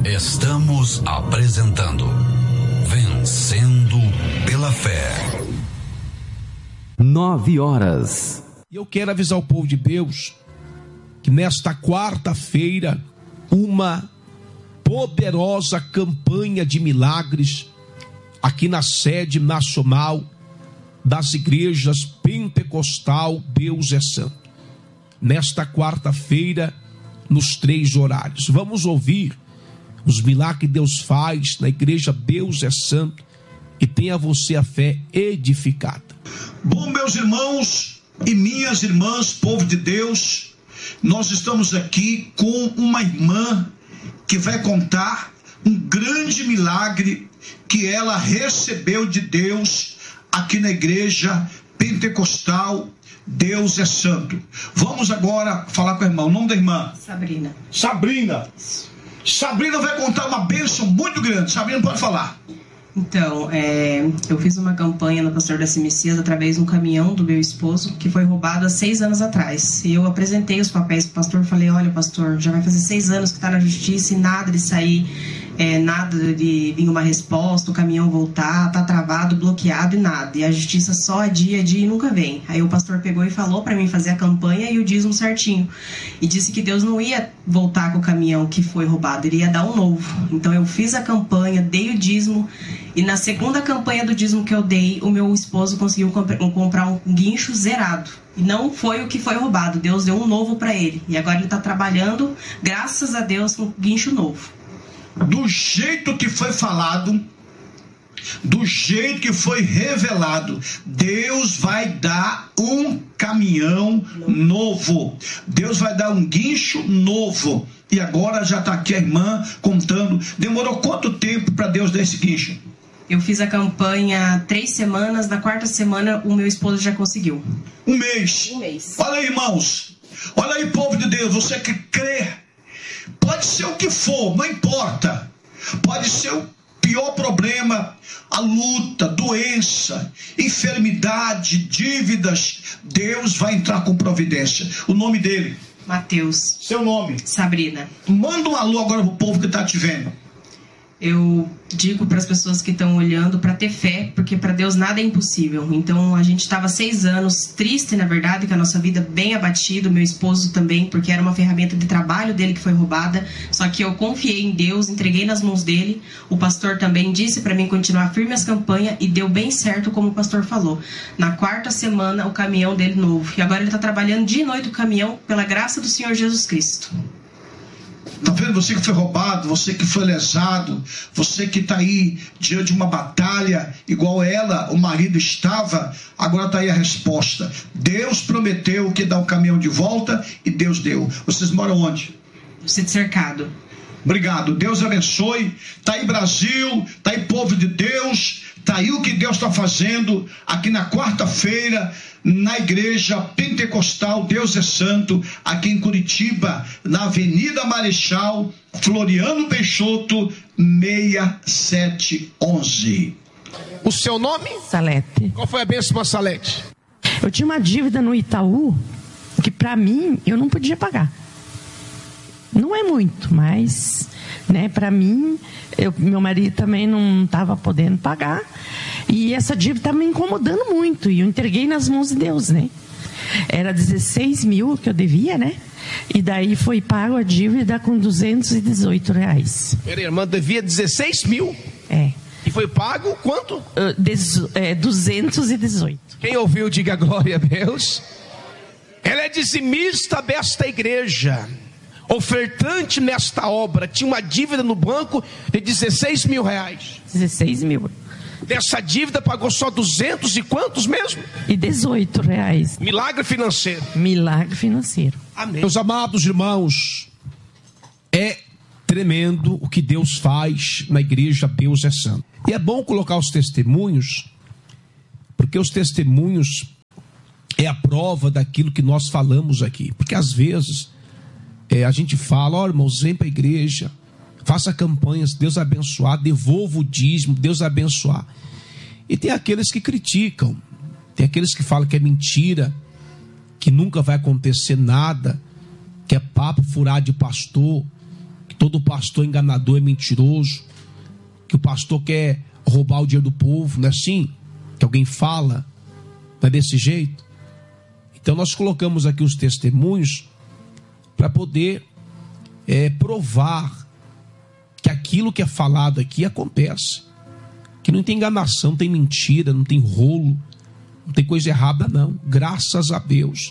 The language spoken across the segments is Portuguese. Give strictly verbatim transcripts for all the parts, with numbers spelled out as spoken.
Estamos apresentando Vencendo pela Fé. Nove horas. E eu quero avisar o povo de Deus que nesta quarta-feira uma poderosa campanha de milagres aqui na sede nacional das igrejas Pentecostal Deus é Santo. Nesta quarta-feira, nos três horários. Vamos ouvir os milagres que Deus faz na igreja Deus é Santo e tenha você a fé edificada. Bom, meus irmãos e minhas irmãs, povo de Deus, nós estamos aqui com uma irmã que vai contar um grande milagre que ela recebeu de Deus aqui na igreja Pentecostal Deus é Santo. Vamos agora falar com a irmã. O nome da irmã? Sabrina. Sabrina. Sabrina vai contar uma bênção muito grande. Sabrina, pode falar. Então, é, eu fiz uma campanha no Pastor Daci Messias através de um caminhão do meu esposo que foi roubado há seis anos atrás. E eu apresentei os papéis para o pastor, falei, olha pastor, já vai fazer seis anos que está na justiça e nada de sair, é, nada de vir uma resposta, o caminhão voltar, tá travado, bloqueado e nada. E a justiça só adia, adia e nunca vem. Aí o pastor pegou e falou para mim fazer a campanha e o dízimo certinho. E disse que Deus não ia voltar com o caminhão que foi roubado, ele ia dar um novo. Então eu fiz a campanha, dei o dízimo. E na segunda campanha do dízimo que eu dei, o meu esposo conseguiu comprar um guincho zerado. E não foi o que foi roubado. Deus deu um novo para ele. E agora ele está trabalhando, graças a Deus, com um guincho novo. Do jeito que foi falado, do jeito que foi revelado, Deus vai dar um caminhão novo. Deus vai dar um guincho novo. E agora já está aqui a irmã contando. Demorou quanto tempo para Deus dar esse guincho? Eu fiz a campanha três semanas, na quarta semana o meu esposo já conseguiu. Um mês. Um mês. Olha aí, irmãos. Olha aí, povo de Deus, você que crê. Pode ser o que for, não importa. Pode ser o pior problema, a luta, doença, enfermidade, dívidas. Deus vai entrar com providência. O nome dele? Mateus. Seu nome? Sabrina. Manda um alô agora pro povo que está te vendo. Eu digo para as pessoas que estão olhando para ter fé, porque para Deus nada é impossível. Então a gente estava seis anos triste, na verdade, com a nossa vida bem abatida, meu esposo também, porque era uma ferramenta de trabalho dele que foi roubada. Só que eu confiei em Deus, entreguei nas mãos dele. O pastor também disse para mim continuar firme as campanhas e deu bem certo, como o pastor falou. Na quarta semana o caminhão dele novo. E agora ele está trabalhando dia e noite o caminhão pela graça do Senhor Jesus Cristo. Tá vendo? Você que foi roubado, você que foi lesado, você que está aí diante de uma batalha igual ela, o marido estava, agora está aí a resposta. Deus prometeu que dá o caminhão de volta e Deus deu. Vocês moram onde? Sítio Cercado. Obrigado, Deus abençoe. Tá aí Brasil, tá aí povo de Deus, tá aí o que Deus está fazendo aqui na quarta-feira na igreja Pentecostal Deus é Santo, aqui em Curitiba, na Avenida Marechal Floriano Peixoto, seis sete um um. O seu nome? Salete. Qual foi a bênção, Salete? Eu tinha uma dívida no Itaú que para mim eu não podia pagar. Não é muito, mas, né, para mim, eu, meu marido também não estava podendo pagar. E essa dívida estava me incomodando muito. E eu entreguei nas mãos de Deus, né? Era dezesseis mil que eu devia, né? E daí foi pago a dívida com duzentos e dezoito reais. Peraí, irmã, devia dezesseis mil? É. E foi pago quanto? Uh, dezo, é, duzentos e dezoito. Quem ouviu, diga glória a Deus. Ela é dizimista desta igreja, ofertante nesta obra, tinha uma dívida no banco de dezesseis mil reais. dezesseis mil. Dessa dívida pagou só duzentos e quantos mesmo? E dezoito reais. Milagre financeiro. Milagre financeiro. Amém. Meus amados irmãos, é tremendo o que Deus faz na igreja Deus é Santo. E é bom colocar os testemunhos, porque os testemunhos é a prova daquilo que nós falamos aqui. Porque às vezes é, a gente fala, ó oh, irmãos, vem para a igreja, faça campanhas, Deus abençoar, devolva o dízimo, Deus abençoar. E tem aqueles que criticam, tem aqueles que falam que é mentira, que nunca vai acontecer nada, que é papo furado de pastor, que todo pastor enganador é mentiroso, que o pastor quer roubar o dinheiro do povo, não é assim? Que alguém fala, não é desse jeito? Então nós colocamos aqui os testemunhos para poder é, provar que aquilo que é falado aqui acontece, que não tem enganação, não tem mentira, não tem rolo, não tem coisa errada não, graças a Deus.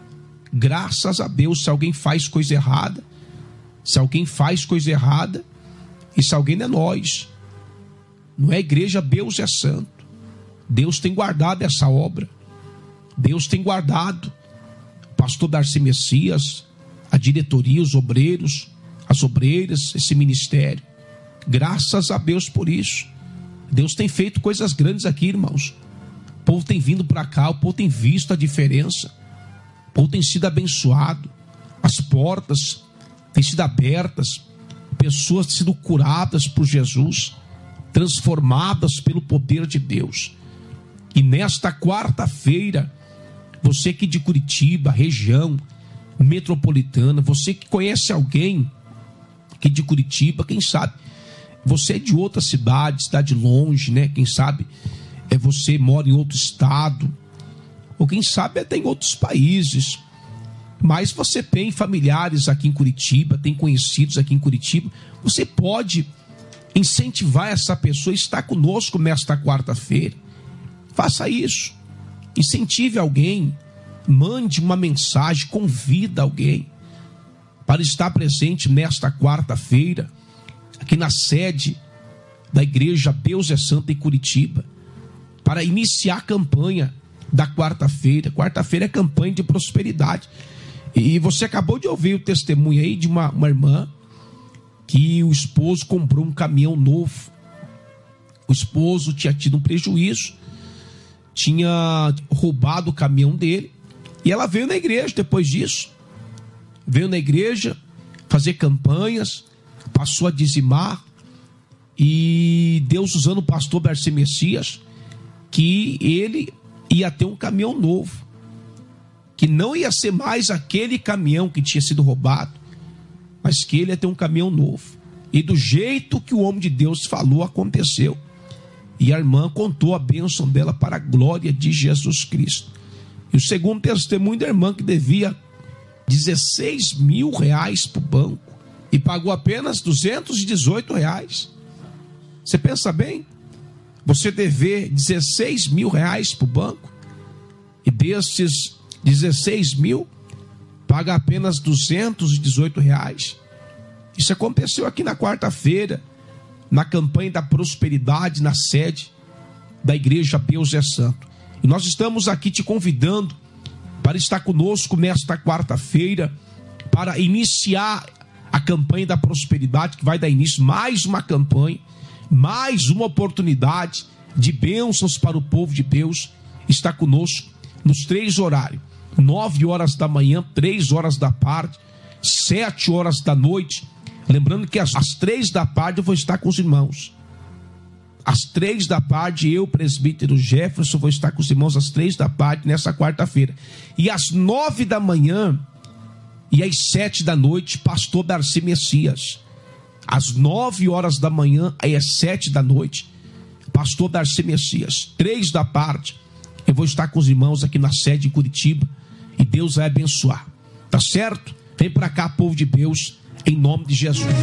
Graças a Deus. Se alguém faz coisa errada, se alguém faz coisa errada, e se alguém não é nós, não é a igreja, Deus é santo. Deus tem guardado essa obra, Deus tem guardado o pastor Darcy Messias, a diretoria, os obreiros, as obreiras, esse ministério. Graças a Deus por isso. Deus tem feito coisas grandes aqui, irmãos. O povo tem vindo para cá, o povo tem visto a diferença, o povo tem sido abençoado, as portas têm sido abertas, pessoas têm sido curadas por Jesus, transformadas pelo poder de Deus. E nesta quarta-feira, você que de Curitiba, região metropolitana, você que conhece alguém que de Curitiba, quem sabe você é de outra cidade, cidade longe, né? Quem sabe é você mora em outro estado, ou quem sabe até em outros países, mas você tem familiares aqui em Curitiba, tem conhecidos aqui em Curitiba, você pode incentivar essa pessoa a estar conosco nesta quarta-feira. Faça isso, incentive alguém, mande uma mensagem, convida alguém para estar presente nesta quarta-feira, aqui na sede da igreja Deus é Santo em Curitiba, para iniciar a campanha da quarta-feira. Quarta-feira é campanha de prosperidade. E você acabou de ouvir o testemunho aí de uma, uma irmã que o esposo comprou um caminhão novo. O esposo tinha tido um prejuízo, tinha roubado o caminhão dele, e ela veio na igreja depois disso. Veio na igreja fazer campanhas, passou a dizimar, e Deus usando o pastor Darcy Messias, que ele ia ter um caminhão novo, que não ia ser mais aquele caminhão que tinha sido roubado, mas que ele ia ter um caminhão novo. E do jeito que o homem de Deus falou, aconteceu. E a irmã contou a bênção dela para a glória de Jesus Cristo. E o segundo testemunho da irmã, que devia dezesseis mil reais para o banco e pagou apenas duzentos e dezoito reais. Você pensa bem? Você dever dezesseis mil reais para o banco e desses dezesseis mil paga apenas duzentos e dezoito reais. Isso aconteceu aqui na quarta-feira, na campanha da prosperidade, na sede da igreja Deus é Santo. E nós estamos aqui te convidando para estar conosco nesta quarta-feira, para iniciar a campanha da prosperidade, que vai dar início, mais uma campanha, mais uma oportunidade de bênçãos para o povo de Deus. Está conosco nos três horários: nove horas da manhã, três horas da tarde, sete horas da noite. Lembrando que às, às três da tarde eu vou estar com os irmãos. Às três da tarde, eu, presbítero Jefferson, vou estar com os irmãos às três da tarde, nessa quarta-feira. E às nove da manhã e às sete da noite, pastor Darcy Messias. Às nove horas da manhã e às sete da noite, pastor Darcy Messias. Três da tarde, eu vou estar com os irmãos aqui na sede em Curitiba, e Deus vai abençoar. Tá certo? Vem para cá, povo de Deus, em nome de Jesus.